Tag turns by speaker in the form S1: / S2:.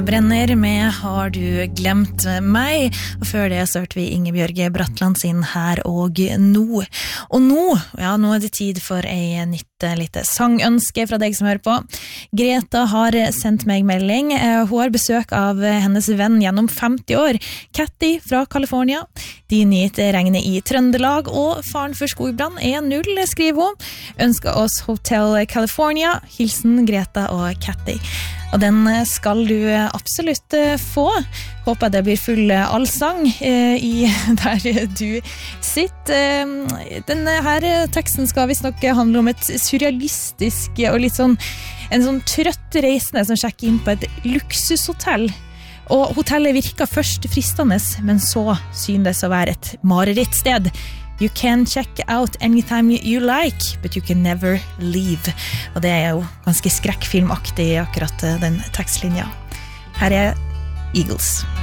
S1: Brenner med Har du glemt meg? Og før det så hørte vi Ingebjørg Bratland sin Her og nå. Og nå, ja, nå det tid for en lite sangønske fra deg som hører på. Greta har sendt meg melding. Hun har besøk av hennes venn gjennom 50 år, Katty fra California. De nyter regnet i Trøndelag, og faren for skogbrann 0, skriver hun. Ønsker oss Hotel California. Hilsen Greta og Katty. Og den skal du absolutt få. Håper det blir full allsang der du sitter. Denne her teksten skal visst nok handle om et surrealistisk og litt sånn en sånn trøtt reisende som sjekker inn på et luksushotell. Og hotellet virker først fristende, men så synes å være et marerittsted. You can check out anytime you like, but you can never leave. Og det jo ganske skrekkfilmaktig akkurat den tekstlinja. Her Eagles.